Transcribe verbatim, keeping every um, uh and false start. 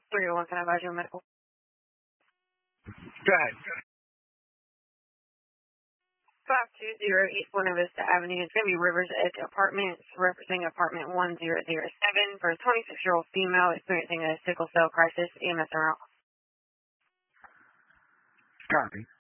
three oh one, can I advise you on medical? Go ahead. five two zero East Buena Vista Avenue. It's going to be Rivers Edge Apartments, representing apartment one zero zero seven for a twenty-six-year-old female experiencing a sickle cell crisis. E M S around. Copy.